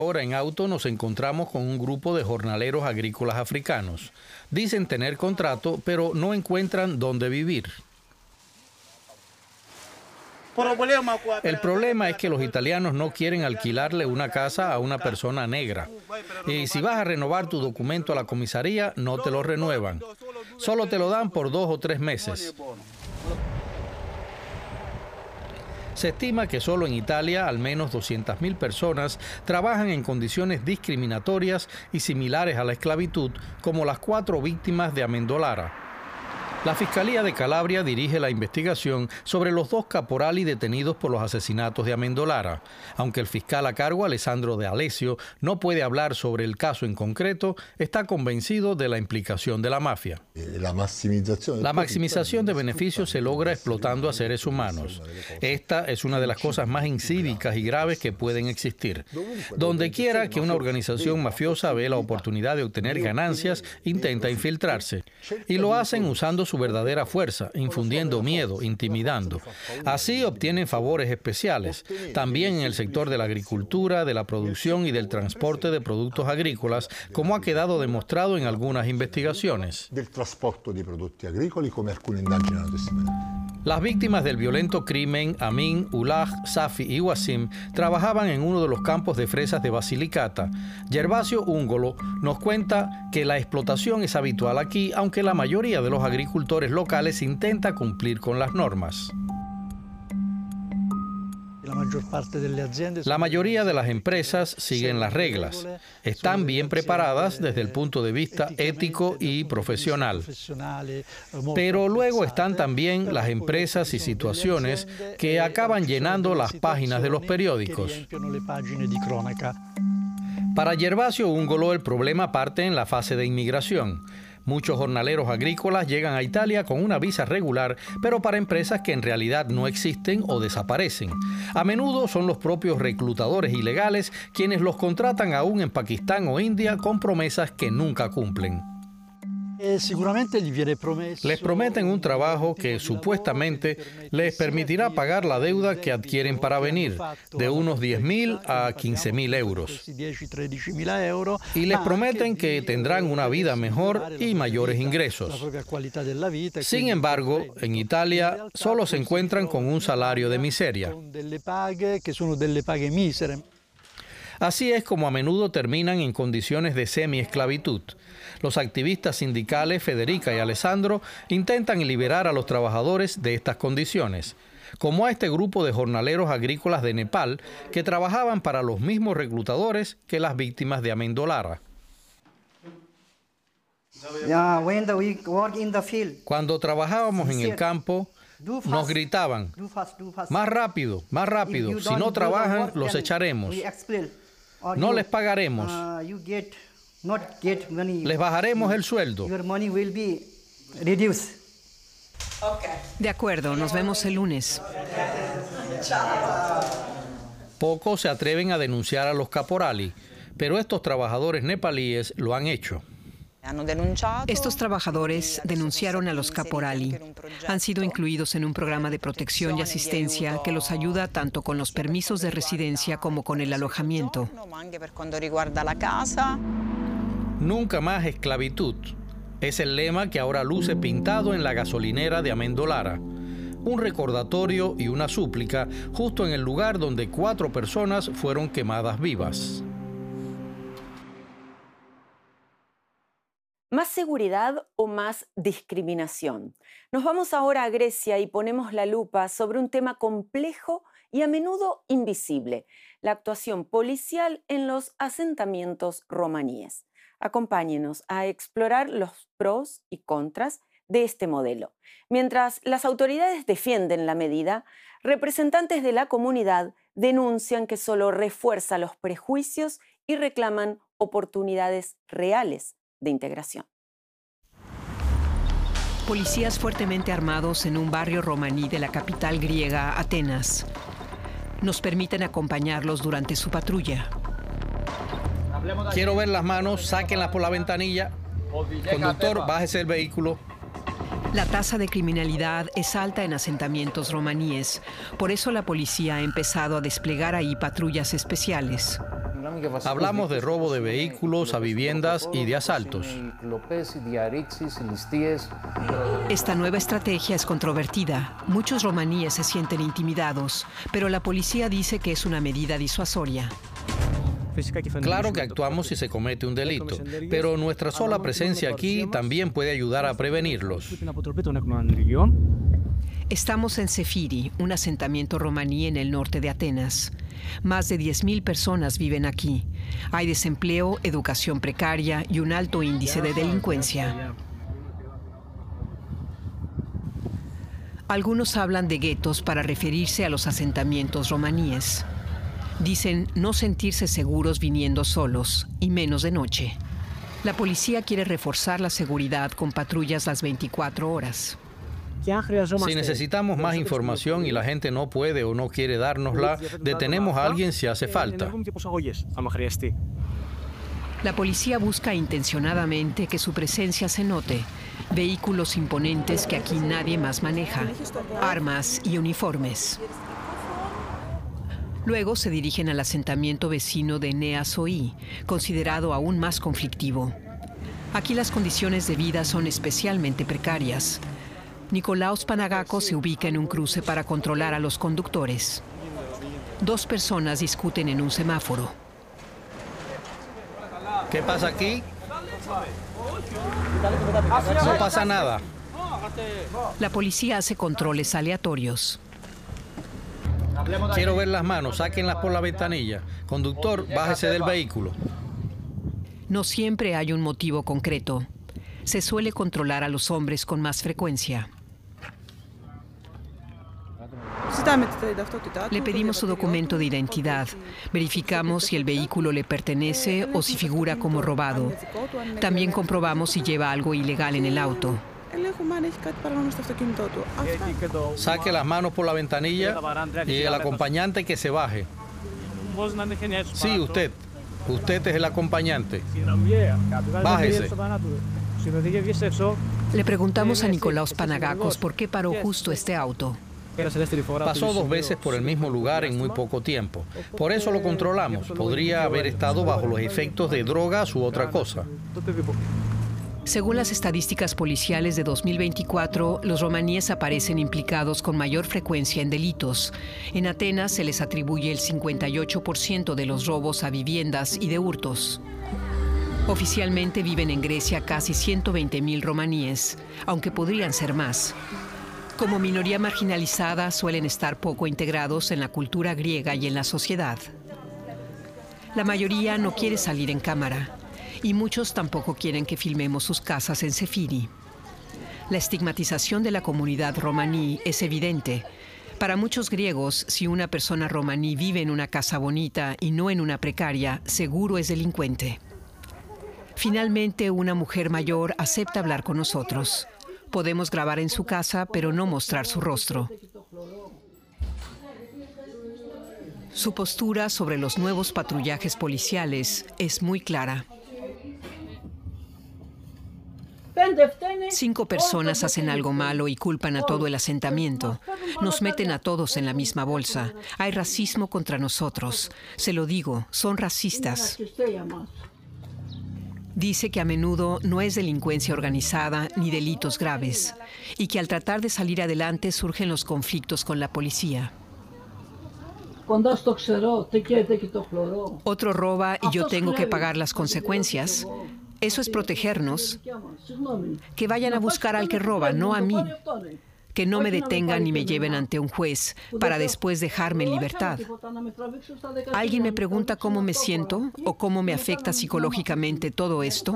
Ahora en auto nos encontramos con un grupo de jornaleros agrícolas africanos. Dicen tener contrato, pero no encuentran dónde vivir. El problema es que los italianos no quieren alquilarle una casa a una persona negra. Y si vas a renovar tu documento a la comisaría, no te lo renuevan. Solo te lo dan por 2 o 3 meses. Se estima que solo en Italia al menos 200.000 personas trabajan en condiciones discriminatorias y similares a la esclavitud, como las 4 víctimas de Amendolara. La Fiscalía de Calabria dirige la investigación sobre los 2 caporali detenidos por los asesinatos de Amendolara. Aunque el fiscal a cargo, Alessandro De Alessio, no puede hablar sobre el caso en concreto, está convencido de la implicación de la mafia. La maximización de beneficios se logra explotando a seres humanos. Esta es una de las cosas más incívicas y graves que pueden existir. Donde quiera que una organización mafiosa ve la oportunidad de obtener ganancias, intenta infiltrarse. Y lo hacen usando su verdadera fuerza, infundiendo miedo, intimidando. Así obtienen favores especiales, también en el sector de la agricultura, de la producción y del transporte de productos agrícolas, como ha quedado demostrado en algunas investigaciones. Las víctimas del violento crimen, Amin, Ulag, Safi y Wasim, trabajaban en uno de los campos de fresas de Basilicata. Gervasio Ungolo nos cuenta que la explotación es habitual aquí, aunque la mayoría de los agricultores locales intenta cumplir con las normas. La mayoría de las empresas siguen las reglas. Están bien preparadas desde el punto de vista ético y profesional. Pero luego están también las empresas y situaciones que acaban llenando las páginas de los periódicos. Para Gervasio Ungolo, el problema parte en la fase de inmigración. Muchos jornaleros agrícolas llegan a Italia con una visa regular, pero para empresas que en realidad no existen o desaparecen. A menudo son los propios reclutadores ilegales quienes los contratan aún en Pakistán o India con promesas que nunca cumplen. Les prometen un trabajo que supuestamente les permitirá pagar la deuda que adquieren para venir, de unos 10.000 a 15.000 euros. Y les prometen que tendrán una vida mejor y mayores ingresos. Sin embargo, en Italia solo se encuentran con un salario de miseria. Así es como a menudo terminan en condiciones de semi-esclavitud. Los activistas sindicales Federica y Alessandro intentan liberar a los trabajadores de estas condiciones, como a este grupo de jornaleros agrícolas de Nepal que trabajaban para los mismos reclutadores que las víctimas de Amendolara. Cuando trabajábamos en el campo, nos gritaban, más rápido, si no trabajan, los echaremos. No les pagaremos. Les bajaremos el sueldo. De acuerdo, nos vemos el lunes. Pocos se atreven a denunciar a los caporali, pero estos trabajadores nepalíes lo han hecho. Estos trabajadores denunciaron a los caporali. Han sido incluidos en un programa de protección y asistencia que los ayuda tanto con los permisos de residencia como con el alojamiento. Nunca más esclavitud. Es el lema que ahora luce pintado en la gasolinera de Amendolara. Un recordatorio y una súplica justo en el lugar donde 4 personas fueron quemadas vivas. ¿Más seguridad o más discriminación? Nos vamos ahora a Grecia y ponemos la lupa sobre un tema complejo y a menudo invisible: la actuación policial en los asentamientos romaníes. Acompáñenos a explorar los pros y contras de este modelo. Mientras las autoridades defienden la medida, representantes de la comunidad denuncian que solo refuerza los prejuicios y reclaman oportunidades reales de integración. Policías fuertemente armados en un barrio romaní de la capital griega, Atenas. Nos permiten acompañarlos durante su patrulla. Quiero ver las manos, sáquenlas por la ventanilla. Conductor, bájese el vehículo. La tasa de criminalidad es alta en asentamientos romaníes. Por eso la policía ha empezado a desplegar ahí patrullas especiales. Hablamos de robo de vehículos, a viviendas y de asaltos. Esta nueva estrategia es controvertida. Muchos romaníes se sienten intimidados, pero la policía dice que es una medida disuasoria. Claro que actuamos si se comete un delito, pero nuestra sola presencia aquí también puede ayudar a prevenirlos. Estamos en Sefiri, un asentamiento romaní en el norte de Atenas. Más de 10.000 personas viven aquí. Hay desempleo, educación precaria y un alto índice de delincuencia. Algunos hablan de guetos para referirse a los asentamientos romaníes. Dicen no sentirse seguros viniendo solos, y menos de noche. La policía quiere reforzar la seguridad con patrullas las 24 horas. Si necesitamos más información y la gente no puede o no quiere dárnosla, detenemos a alguien si hace falta. La policía busca intencionadamente que su presencia se note. Vehículos imponentes que aquí nadie más maneja, armas y uniformes. Luego se dirigen al asentamiento vecino de Nea Soi, considerado aún más conflictivo. Aquí las condiciones de vida son especialmente precarias. Nikolaos Panagakos se ubica en un cruce para controlar a los conductores. 2 personas discuten en un semáforo. ¿Qué pasa aquí? No pasa nada. La policía hace controles aleatorios. Quiero ver las manos, sáquenlas por la ventanilla. Conductor, bájese del vehículo. No siempre hay un motivo concreto. Se suele controlar a los hombres con más frecuencia. Le pedimos su documento de identidad. Verificamos si el vehículo le pertenece o si figura como robado. También comprobamos si lleva algo ilegal en el auto. Saque las manos por la ventanilla y el acompañante que se baje. Sí, usted. Usted es el acompañante. Bájese. Le preguntamos a Nikolaos Panagakos por qué paró justo este auto. Pasó 2 veces por el mismo lugar en muy poco tiempo. Por eso lo controlamos. Podría haber estado bajo los efectos de drogas u otra cosa. Según las estadísticas policiales de 2024, los romaníes aparecen implicados con mayor frecuencia en delitos. En Atenas se les atribuye el 58% de los robos a viviendas y de hurtos. Oficialmente viven en Grecia casi 120.000 romaníes, aunque podrían ser más. Como minoría marginalizada, suelen estar poco integrados en la cultura griega y en la sociedad. La mayoría no quiere salir en cámara. Y muchos tampoco quieren que filmemos sus casas en Sefiri. La estigmatización de la comunidad romaní es evidente. Para muchos griegos, si una persona romaní vive en una casa bonita y no en una precaria, seguro es delincuente. Finalmente, una mujer mayor acepta hablar con nosotros. Podemos grabar en su casa, pero no mostrar su rostro. Su postura sobre los nuevos patrullajes policiales es muy clara. 5 personas hacen algo malo y culpan a todo el asentamiento. Nos meten a todos en la misma bolsa. Hay racismo contra nosotros. Se lo digo, son racistas. Dice que a menudo no es delincuencia organizada ni delitos graves y que al tratar de salir adelante surgen los conflictos con la policía. Otro roba y yo tengo que pagar las consecuencias. Eso es protegernos. Que vayan a buscar al que roba, no a mí. Que no me detengan ni me lleven ante un juez para después dejarme en libertad. ¿Alguien me pregunta cómo me siento o cómo me afecta psicológicamente todo esto?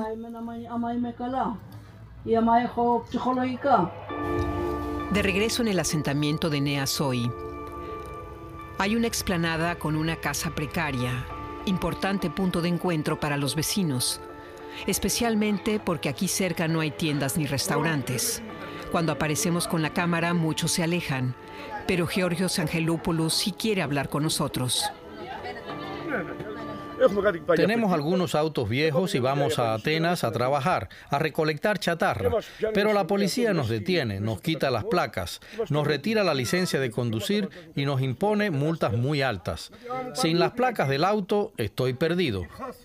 De regreso en el asentamiento de Nea Soi, hay una explanada con una casa precaria, importante punto de encuentro para los vecinos. Especialmente porque aquí cerca no hay tiendas ni restaurantes. Cuando aparecemos con la cámara, muchos se alejan, pero Georgios Angelopoulos sí quiere hablar con nosotros. Tenemos algunos autos viejos y vamos a Atenas a trabajar, a recolectar chatarra. Pero la policía nos detiene, nos quita las placas, nos retira la licencia de conducir y nos impone multas muy altas. Sin las placas del auto, estoy perdido.